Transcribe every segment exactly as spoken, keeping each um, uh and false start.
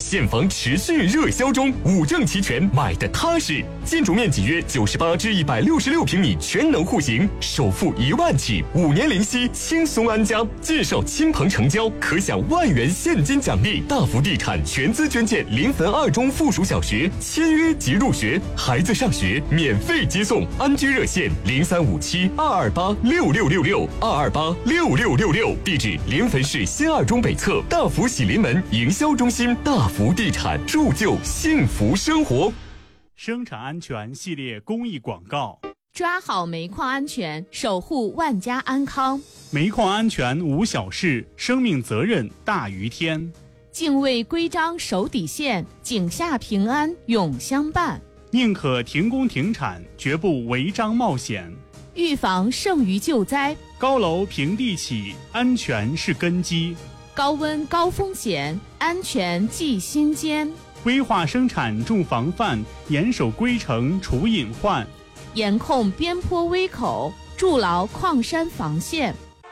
现房持续热销中，五证齐全，买的踏实。建筑面积约九十八至一百六十六平米，全能户型，首付一万起，五年零息，轻松安家。介绍亲朋成交，可享万元现金奖励。大福地产全资捐建临汾二中附属小学，签约即入学，孩子上学免费接送。安居热线零三五七二二八六六六六二二八六六六六，地址临汾市新二中北侧大福喜临门营销中心。大福地产，铸就幸福生活。 生产安全系列公益广告。 抓好煤矿安全，守护万家安康。 煤矿安全无小事，生命责任大于天。 敬畏规章守底线，井下平安永相伴。 宁可停工停产，绝不违章冒险。 预防胜于救灾。 高楼平地起，安全是根基。 高温高风险，安全记心间。 规划生产重防范，严守规程除隐患。 严控边坡危口，筑牢矿山防线。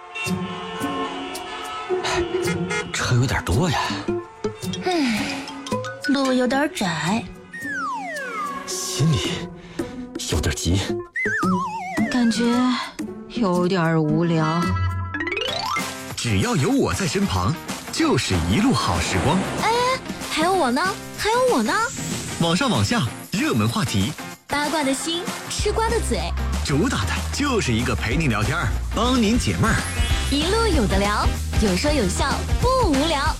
车有点多呀， 唉，路有点窄， 心里有点急， 感觉有点无聊。 只要有我在身旁，就是一路好时光。 哎，还有我呢，还有我呢。 网上网下，热门话题， 八卦的心，吃瓜的嘴， 主打的就是一个陪你聊天，帮您解闷儿。 一路有的聊，有说有笑，不无聊。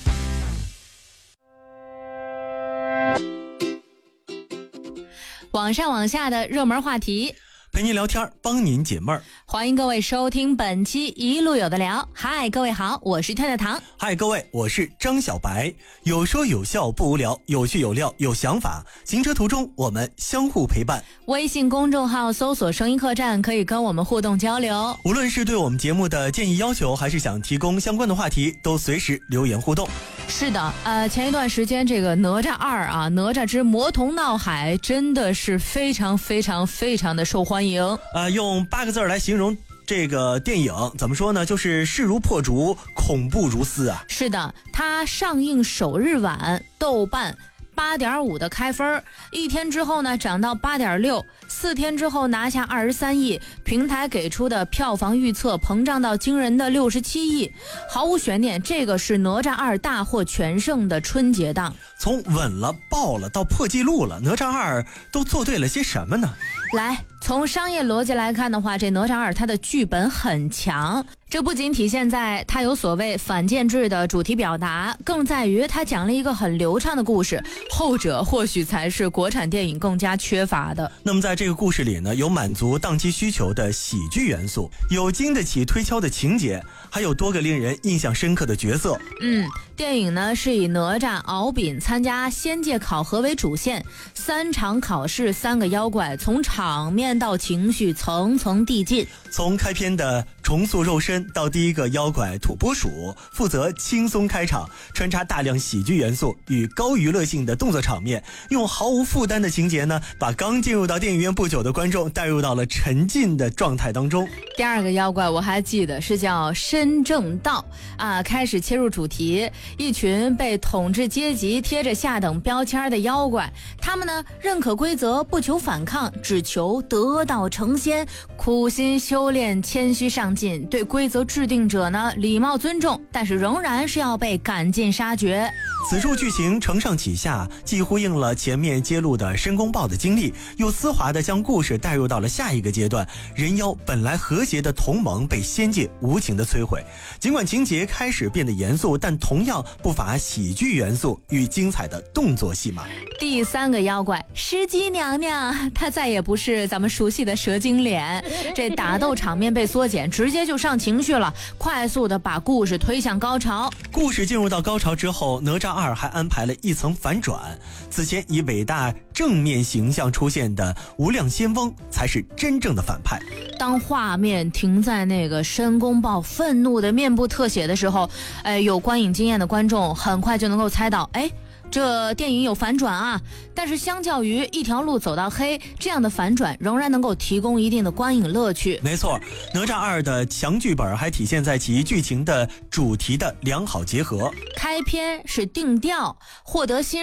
网上网下的热门话题， 陪您聊天，帮您解闷儿。 欢迎各位收听本期一路有的聊。嗨，各位好，我是跳跳糖。 嗨，各位，我是张小白。有说有笑不无聊，有趣有料有想法。行车途中我们相互陪伴。 微信公众号搜索声音客栈，可以跟我们互动交流。 无论是对我们节目的建议要求，还是想提供相关的话题，都随时留言互动。 是的，呃，前一段时间这个哪吒二啊，哪吒之魔童闹海，真的是非常非常非常的受欢迎。 呃，用八个字来形容这个电影怎么说呢？就是势如破竹，恐怖如斯啊！ 是的，它上映首日晚，豆瓣八点五的开分，一天之后呢涨到八点六，四天之后拿下二十三亿，平台给出的票房预测膨胀到惊人的六十七亿，毫无悬念，这个是哪吒二大获全胜的春节档。 从稳了、爆了到破纪录了，哪吒二都做对了些什么呢？ 来，从商业逻辑来看的话，这哪吒二它的剧本很强，这不仅体现在它有所谓反建制的主题表达，更在于它讲了一个很流畅的故事，后者或许才是国产电影更加缺乏的。 那么在这个故事里呢，有满足档期需求的喜剧元素，有经得起推敲的情节，还有多个令人印象深刻的角色。 嗯，电影呢是以哪吒、敖丙参加仙界考核为主线，三场考试，三个妖怪，从场面到情绪层层递进。 从开篇的重塑肉身到第一个妖怪土拨鼠，负责轻松开场，穿插大量喜剧元素与高娱乐性的动作场面，用毫无负担的情节呢，把刚进入到电影院不久的观众带入到了沉浸的状态当中。 第二个妖怪我还记得是叫申正道啊，开始切入主题，一群被统治阶级贴着下等标签的妖怪，他们呢认可规则，不求反抗，只求得道成仙，苦心修炼，谦虚上进，对规则制定者呢礼貌尊重，但是仍然是要被赶尽杀绝。 此处剧情承上启下，既呼应了前面揭露的申公豹的经历，又丝滑地将故事带入到了下一个阶段。人妖本来和谐的同盟被仙界无情的摧毁，尽管情节开始变得严肃，但同样不乏喜剧元素与精彩的动作戏码。 第三个妖怪石矶娘娘，她再也不是咱们熟悉的蛇精脸，这打斗场面被缩减，直接就上情绪了，快速的把故事推向高潮。 故事进入到高潮之后，哪吒二还安排了一层反转，此前以伟大正面形象出现的无量仙翁才是真正的反派。 当画面停在那个申公豹愤怒的面部特写的时候，哎，有观影经验的观众很快就能够猜到，哎，这电影有反转啊。但是相较于一条路走到黑，这样的反转仍然能够提供一定的观影乐趣。 没错，哪吒二的强剧本还体现在其剧情的主题的良好结合。 开篇是定调，获得新